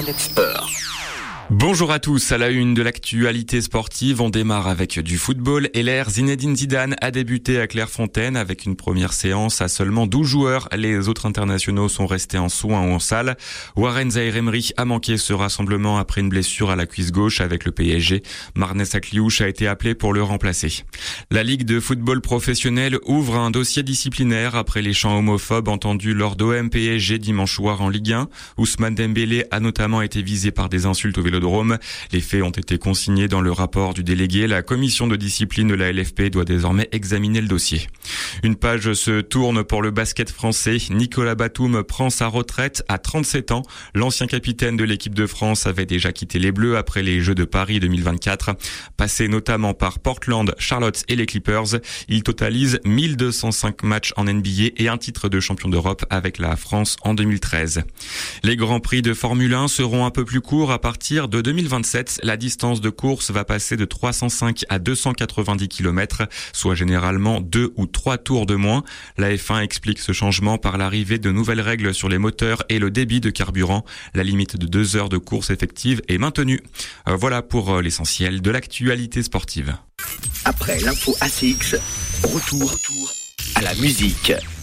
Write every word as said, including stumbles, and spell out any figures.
Sport. Bonjour à tous, à la une de l'actualité sportive, on démarre avec du football et l'ère Zinedine Zidane a débuté à Clairefontaine avec une première séance à seulement douze joueurs. Les autres internationaux sont restés en soins ou en salle. Warren Zaïre-Emery a manqué ce rassemblement après une blessure à la cuisse gauche avec le P S G. Marnès Akliouche a été appelé pour le remplacer. La Ligue de football professionnel ouvre un dossier disciplinaire après les chants homophobes entendus lors d'O M P S G dimanche soir en Ligue un. Ousmane Dembélé a notamment été visé par des insultes au Vélodrome. Les faits ont été consignés dans le rapport du délégué. La commission de discipline de la L F P doit désormais examiner le dossier. Une page se tourne pour le basket français. Nicolas Batum prend sa retraite à trente-sept ans. L'ancien capitaine de l'équipe de France avait déjà quitté les Bleus après les Jeux de Paris deux mille vingt-quatre. Passé notamment par Portland, Charlotte et les Clippers, il totalise mille deux cent cinq matchs en N B A et un titre de champion d'Europe avec la France en deux mille treize. Les grands prix de Formule un seront un peu plus courts à partir de deux mille vingt-sept. La distance de course va passer de trois cent cinq à deux cent quatre-vingt-dix kilomètres, soit généralement deux ou trois tours de moins. La F un explique ce changement par l'arrivée de nouvelles règles sur les moteurs et le débit de carburant. La limite de deux heures de course effective est maintenue. Euh, voilà pour l'essentiel de l'actualité sportive. Après l'info A C X, retour, retour à la musique.